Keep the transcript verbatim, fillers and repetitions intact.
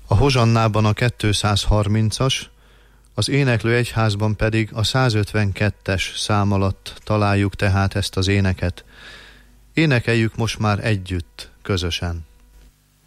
A hozsannában a kétszázharmincas, az éneklő egyházban pedig a százötvenkettes szám alatt találjuk tehát ezt az éneket. Énekeljük most már együtt, közösen.